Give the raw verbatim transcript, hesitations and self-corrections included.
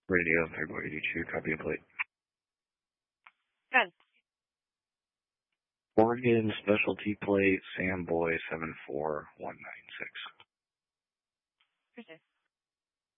Radio, February eighty-two, copy and plate. Good. Oregon Specialty Plate, Sam Boy seven four one nine six. Appreciate it.